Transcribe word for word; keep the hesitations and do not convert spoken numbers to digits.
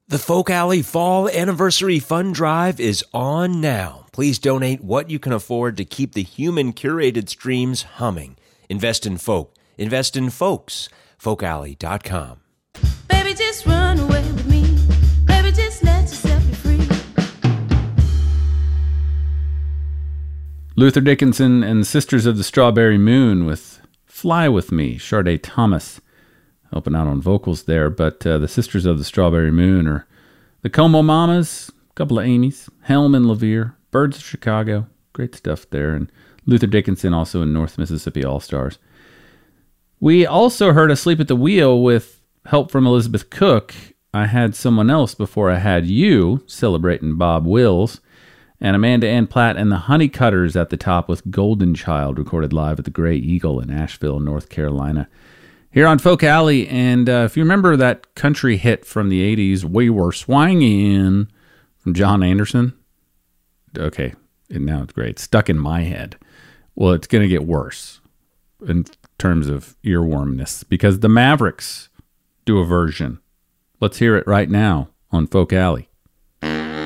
The Folk Alley Fall Anniversary Fund Drive is on now. Please donate what you can afford to keep the human-curated streams humming. Invest in folk. Invest in folks. folk alley dot com. Baby, just run away with me. Baby, just let yourself be free. Luther Dickinson and Sisters of the Strawberry Moon with Fly With Me. Sade Thomas helping out on vocals there, but uh, the Sisters of the Strawberry Moon are the Como Mamas, a couple of Amy's, Helm and Levere, Birds of Chicago, great stuff there, and Luther Dickinson also in North Mississippi All-Stars. We also heard Asleep at the Wheel with help from Elizabeth Cook. I Had Someone Else Before I Had You, celebrating Bob Wills, and Amanda Ann Platt and the Honeycutters at the top with Golden Child, recorded live at the Gray Eagle in Asheville, North Carolina. Here on Folk Alley, and uh, if you remember that country hit from the eighties, We Were Swangin', from John Anderson. Okay, and now it's great. Stuck in my head. Well, it's going to get worse in terms of earwormness, because the Mavericks do a version. Let's hear it right now on Folk Alley.